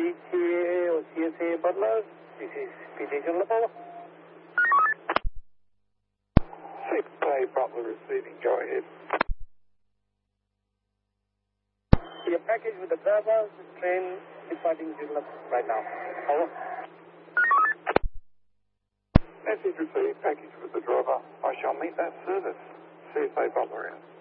PTA or CSA Butler. This is PTA General Power. CSA Butler receiving, go ahead. Your package with the driver, train departing General right now. Over. Message received, package with the driver. I shall meet that service. CSA Butler out.